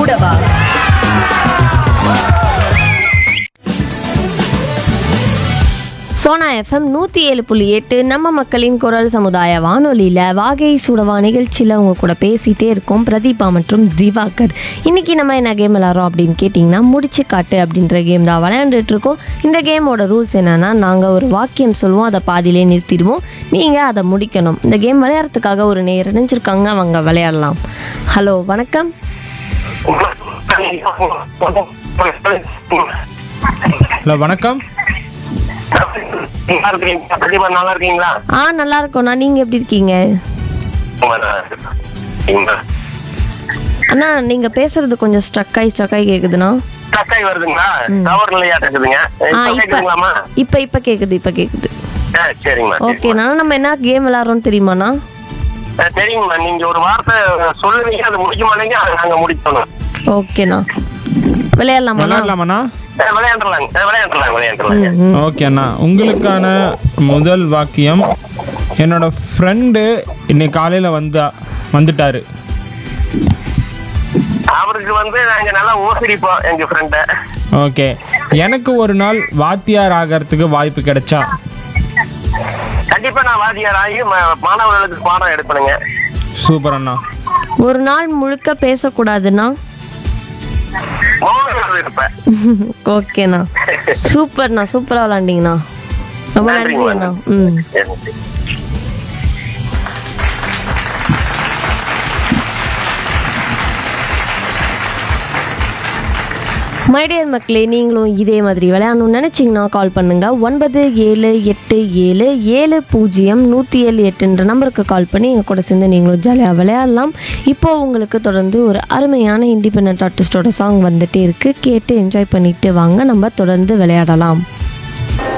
கூடவா? சோனா எஃப்எம் 107.8 நம்ம மக்களின் குரல் சமுதாய வானொலியில் வாகை சுடவா நிகழ்ச்சியில் உங்க கூட பேசிகிட்டே இருக்கோம் பிரதீபா மற்றும் திவாகர். இன்றைக்கி நம்ம என்ன கேம் விளாட்றோம் அப்படின்னு கேட்டிங்கன்னா முடிச்சு காட்டு அப்படின்ற கேம் தான் விளையாண்டுட்டு இருக்கோம். இந்த கேமோட ரூல்ஸ் என்னென்னா நாங்கள் ஒரு வாக்கியம் சொல்லுவோம், அதை பாதியிலே நிறுத்திடுவோம், நீங்கள் அதை முடிக்கணும். இந்த கேம் விளையாடுறதுக்காக ஒரு நேர் இணைஞ்சிருக்காங்க, அவங்க விளையாடலாம். ஹலோ வணக்கம். ஹலோ வணக்கம். நல்லா இருக்கீங்களா? நல்லா இருக்கோண்ணா, நீங்கள் எப்படி இருக்கீங்க? அண்ணா நீங்கள் பேசுறது கொஞ்சம் ஸ்ட்ரக்காய் கேட்குதுண்ணா. ஸ்ட்ரக்காய் வருதுங்களா? டவர் நிலையா இருக்குதுங்க. இப்போ கேட்குது. சரிங்கம்மா. ஓகேண்ணா, நம்ம என்ன கேம் விளையாடுறோம் தெரியுமாண்ணா? சரிங்கம்மா, நீங்க ஒரு வார்த்தை சொல்லுவீங்க, அது முடிக்க மாட்டீங்க, அதை நாங்க முடிச்சோம். ஓகேண்ணா, விளையாடலாமாண்ணா? விளையாடலாம். ஓகே அண்ணா, உங்களுக்கான முதல் வாக்கியம், என்னோட ஃப்ரெண்டு இன்னைக்கு காலையில் வந்துட்டாரு. அவருக்கு நாங்க நல்லா ஓசிரிப்போம் எங்க ஃப்ரெண்ட. ஓகே, எனக்கு ஒரு நாள் வாத்தியார் ஆகிறதுக்கு வாய்ப்பு கிடைச்சா? கண்டிப்பா நான் வாத்தியார் ஆகி மாணவர்களுக்கு பாடம் எடுப்பேனுங்க. சூப்பர் அண்ணா. ஒரு நாள் முழுக்க பேசக்கூடாதுண்ணா? ஓகேண்ணா, சூப்பர்ண்ணா, சூப்பரா விளாண்டிங்கண்ணா, ரொம்ப நன்றிண்ணா. மைடியர் மக்களே, நீங்களும் இதே மாதிரி விளையாடணும்னு நினச்சிங்கன்னா கால் பண்ணுங்கள். 9787700178 நம்பருக்கு கால் பண்ணி எங்கள் கூட சேர்ந்து நீங்களும் ஜாலியாக விளையாடலாம். இப்போது உங்களுக்கு தொடர்ந்து ஒரு அருமையான இண்டிபெண்டன்ட் ஆர்டிஸ்டோட சாங் வந்துகிட்டே இருக்குது, கேட்டு என்ஜாய் பண்ணிட்டு வாங்க, நம்ம தொடர்ந்து விளையாடலாம்.